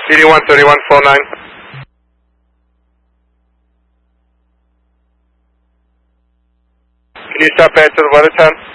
PD 13149. Can you stop after the weather time?